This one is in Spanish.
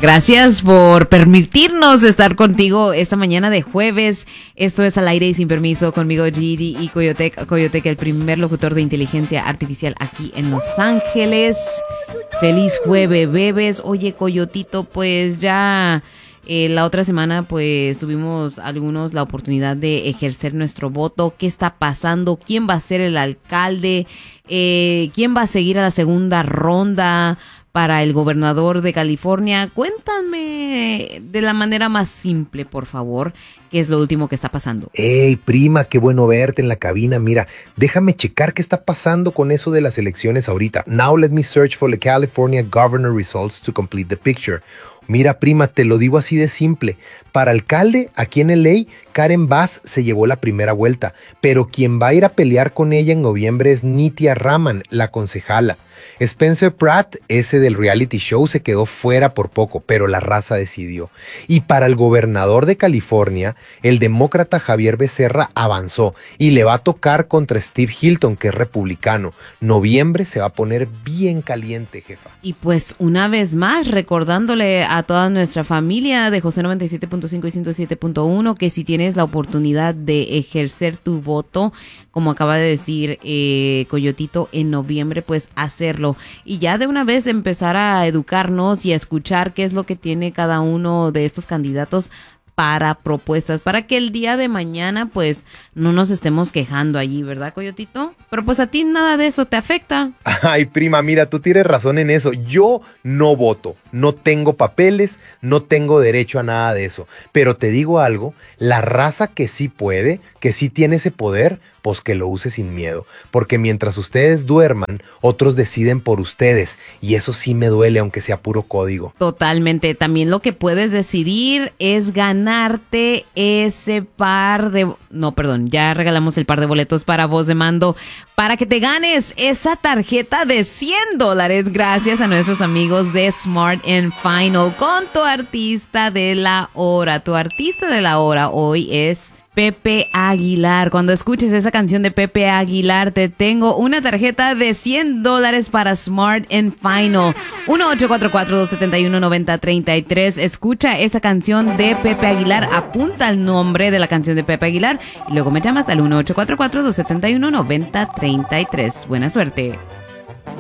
Gracias por permitirnos estar contigo esta mañana de jueves. Esto es Al Aire y Sin Permiso conmigo, Gigi y Coyotec, el primer locutor de inteligencia artificial aquí en Los Ángeles. Feliz jueves, bebés. Oye, Coyotito, pues ya la otra semana pues tuvimos algunos la oportunidad de ejercer nuestro voto. ¿Qué está pasando? ¿Quién va a ser el alcalde? ¿Quién va a seguir a la segunda ronda para el gobernador de California? Cuéntame de la manera más simple, por favor, qué es lo último que está pasando. Hey, prima, qué bueno verte en la cabina. Mira, déjame checar qué está pasando con eso de las elecciones ahorita. Now let me search for the California governor results to complete the picture. Mira, prima, te lo digo así de simple. Para alcalde, aquí en LA, Karen Bass se llevó la primera vuelta, pero quien va a ir a pelear con ella en noviembre es Nitya Raman, la concejala. Spencer Pratt, ese del reality show, se quedó fuera por poco, pero la raza decidió. Y para el gobernador de California, el demócrata Javier Becerra avanzó y le va a tocar contra Steve Hilton, que es republicano. Noviembre se va a poner bien caliente, jefa. Y pues una vez más, recordándole a toda nuestra familia de José 97.5 y 107.1 que si tienes la oportunidad de ejercer tu voto, como acaba de decir Coyotito, en noviembre, pues hacerlo. Y ya de una vez empezar a educarnos y a escuchar qué es lo que tiene cada uno de estos candidatos para propuestas, para que el día de mañana pues no nos estemos quejando allí, ¿verdad, Coyotito? Pero pues a ti nada de eso te afecta. Ay, prima, mira, tú tienes razón en eso. Yo no voto, no tengo papeles, no tengo derecho a nada de eso. Pero te digo algo, la raza que sí puede, que sí tiene ese poder, pues que lo use sin miedo. Porque mientras ustedes duerman, otros deciden por ustedes. Y eso sí me duele, aunque sea puro código. Totalmente. También lo que puedes decidir es ganarte ese par de... No, perdón, ya regalamos el par de boletos para Voz de Mando para que te ganes esa tarjeta de $100 gracias a nuestros amigos de Smart and Final con tu artista de la hora. Tu artista de la hora hoy es Pepe Aguilar. Cuando escuches esa canción de Pepe Aguilar, te tengo una tarjeta de $100 para Smart and Final. 1-844-271-9033. Escucha esa canción de Pepe Aguilar, apunta el nombre de la canción de Pepe Aguilar y luego me llamas al 1-844-271-9033. Buena suerte.